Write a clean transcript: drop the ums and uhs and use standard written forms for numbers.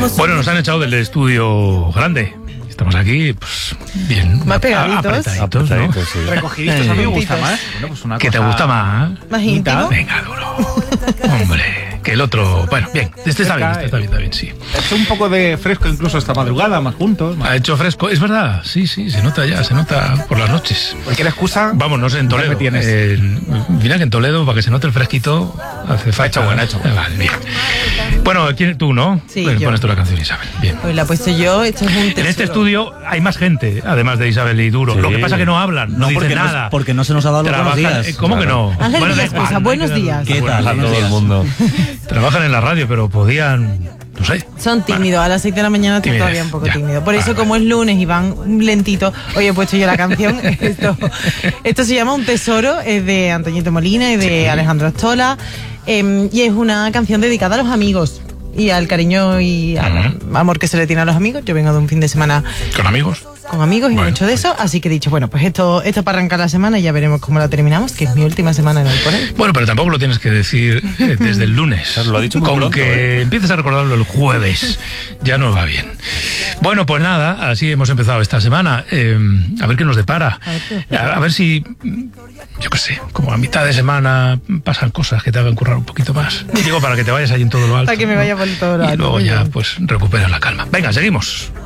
Bueno, nos han echado del estudio grande. Estamos aquí, pues, bien. Más pegaditos. Apretaditos, ¿no? Sí. Recogiditos, a mí me gusta más. Bueno, pues una ¿Qué cosa... te gusta más? ¿Más íntimo? Venga, duro. Hombre, que el otro... Bueno, bien, está bien, sí. Ha hecho un poco de fresco incluso esta madrugada, más juntos. Ha hecho fresco, es verdad, sí, se nota por las noches. Cualquier excusa... Vamos, no sé, en Toledo. me tienes. Mira que en Toledo, para que se note el fresquito, hace falta. Ha hecho bueno. Vale, bien. Bueno, tú, ¿no? Sí, Bueno, yo. pones tú la canción, Isabel. Bien. Pues la he puesto yo, esto es un tesoro. En este estudio hay más gente, además de Isabel y Duro. Sí. Lo que pasa es que no hablan, no dicen nada. Porque no se nos ha dado los buenos Trabajan, días. ¿cómo que no? Ángel Bueno, da Villascusa, igual, buenos no hay que días. ¿Qué dar- tal? Buenos A todo días. el mundo. Trabajan en la radio, pero podían, no sé. Son tímidos, a las 6 de la mañana estoy Timidez, todavía un poco ya. tímido. Por eso, Vale. como es lunes y van lentito, hoy he puesto yo la canción. Esto se llama Un Tesoro, es de Antoñito Molina y de Alejandro Astola. Y es una canción dedicada a los amigos y al cariño y al amor que se le tiene a los amigos. Yo vengo de un fin de semana ¿Con amigos? con amigos y Bueno, mucho de eso, así que he dicho, bueno, pues esto para arrancar la semana y ya veremos cómo la terminamos, que es mi última semana en el Corel. Bueno, pero tampoco lo tienes que decir desde el lunes. Lo ha dicho muy Con pronto, que empieces a recordarlo el jueves, ya nos va bien. Bueno, pues nada, así hemos empezado esta semana. A ver qué nos depara. A ver si, yo qué sé, como a mitad de semana pasan cosas que te hagan currar un poquito más. Digo, para que te vayas ahí en todo lo alto. Para que me vaya por todo lo Y alto. luego Muy ya, bien. pues, recuperas la calma. Venga, seguimos.